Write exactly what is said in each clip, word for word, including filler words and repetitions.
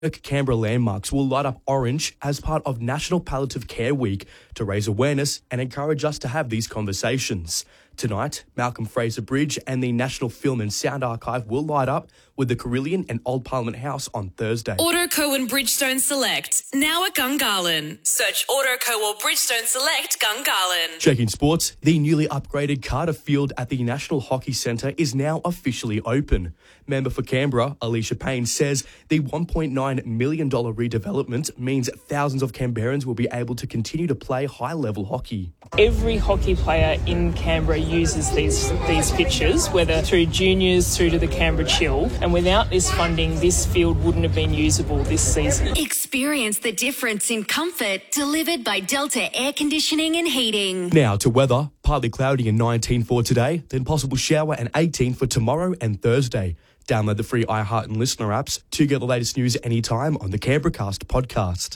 Canberra landmarks will light up orange as part of National Palliative Care Week to raise awareness and encourage us to have these conversations. Tonight, Malcolm Fraser Bridge and the National Film and Sound Archive will light up with the Carillion and Old Parliament House on Thursday. Autoco and Bridgestone Select, now at Gungahlin. Search Autoco or Bridgestone Select Gungahlin. Checking sports, the newly upgraded Carter Field at the National Hockey Centre is now officially open. Member for Canberra, Alicia Payne, says the one point nine million dollars redevelopment means thousands of Canberrans will be able to continue to play high-level hockey. Every hockey player in Canberra uses these these pitches, whether through juniors through to the Canberra Chill, and without this funding, this field wouldn't have been usable this season. Experience the difference in comfort delivered by Delta Air Conditioning and Heating. Now to weather, partly cloudy and nineteen for today, then possible shower and eighteen for tomorrow and Thursday. Download the free iHeart and Listener apps to get the latest news anytime on the Canberracast podcast.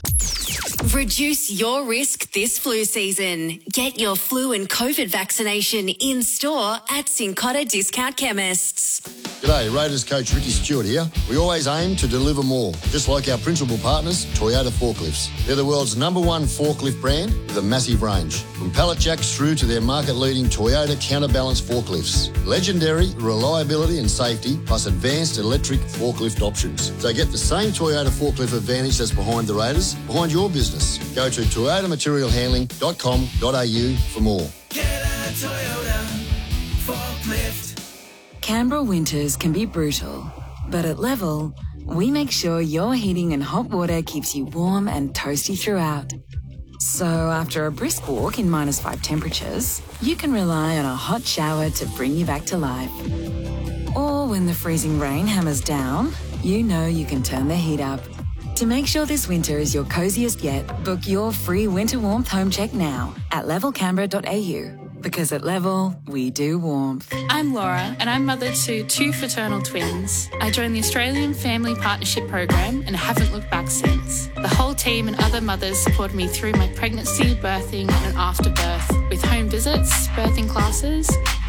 Reduce your risk this flu season. Get your flu and COVID vaccination in store at Cincotta Discount Chemists. G'day, Raiders coach Ricky Stewart here. We always aim to deliver more, just like our principal partners, Toyota Forklifts. They're the world's number one forklift brand with a massive range. From pallet jacks through to their market-leading Toyota counterbalance forklifts. Legendary reliability and safety, plus advanced electric forklift options. So get the same Toyota forklift advantage that's behind the Raiders, behind your business. Go to toyota material handling dot com dot a u for more. Get a Toyota forklift. Canberra winters can be brutal, but at Level, we make sure your heating and hot water keeps you warm and toasty throughout. So after a brisk walk in minus five temperatures, you can rely on a hot shower to bring you back to life. Or when the freezing rain hammers down, you know you can turn the heat up. To make sure this winter is your coziest yet, book your free winter warmth home check now at level canberra dot a u. Because at Level, we do warmth. I'm Laura, and I'm mother to two fraternal twins. I joined the Australian Family Partnership Program and haven't looked back since. The whole team and other mothers supported me through my pregnancy, birthing, and after birth with home visits, birthing classes,